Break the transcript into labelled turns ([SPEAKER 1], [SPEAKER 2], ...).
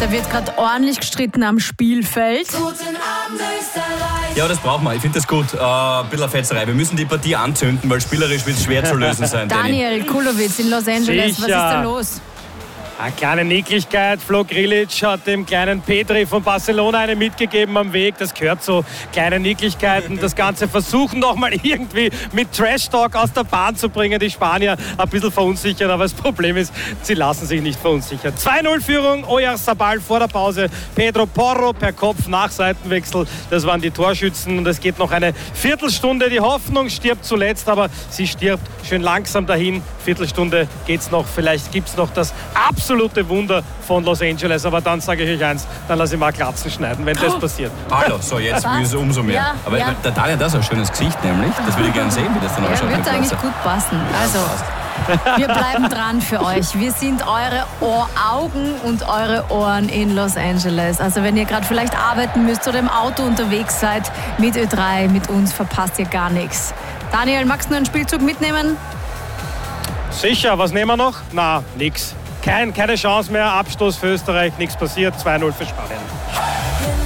[SPEAKER 1] Da wird gerade ordentlich gestritten am Spielfeld.
[SPEAKER 2] Guten Abend, Österreich.
[SPEAKER 3] Ja, das brauchen wir. Ich finde das gut. Ein bisschen Fetzerei. Wir müssen die Partie anzünden, weil spielerisch wird es schwer zu lösen sein.
[SPEAKER 1] Daniel Kulowitz in Los Angeles, was ist da los?
[SPEAKER 4] Eine kleine Nicklichkeit. Flo Grilic hat dem kleinen Petri von Barcelona eine mitgegeben am Weg. Das gehört so. Kleine Nicklichkeiten. Das Ganze versuchen nochmal irgendwie mit Trash-Talk aus der Bahn zu bringen. Die Spanier ein bisschen verunsichert. Aber das Problem ist, sie lassen sich nicht verunsichern. 2-0-Führung. Oyarzabal vor der Pause. Pedro Porro per Kopf nach Seitenwechsel. Das waren die Torschützen. Und es geht noch eine Viertelstunde. Die Hoffnung stirbt zuletzt, aber sie stirbt schön langsam dahin. Viertelstunde geht's noch. Vielleicht gibt's noch das absolute Wunder von Los Angeles. Aber dann sage ich euch eins, dann lasse ich mal Glatzen schneiden, wenn das passiert.
[SPEAKER 3] Hallo, so jetzt ist es umso mehr.
[SPEAKER 1] Ja,
[SPEAKER 3] aber
[SPEAKER 1] ja.
[SPEAKER 3] der Daniel hat so ein schönes Gesicht nämlich. Das würde ich gerne sehen, wie das dann
[SPEAKER 1] Ja,
[SPEAKER 3] ausschaut.
[SPEAKER 1] wird eigentlich gut passen. Also, wir bleiben dran für euch. Wir sind eure Augen und eure Ohren in Los Angeles. Also wenn ihr gerade vielleicht arbeiten müsst oder im Auto unterwegs seid, mit Ö3, mit uns verpasst ihr gar nichts. Daniel, magst du noch einen Spielzug mitnehmen?
[SPEAKER 4] Sicher, was nehmen wir noch? Na, nix. Keine Chance mehr, Abstoß für Österreich, nichts passiert, 2-0 für Spanien.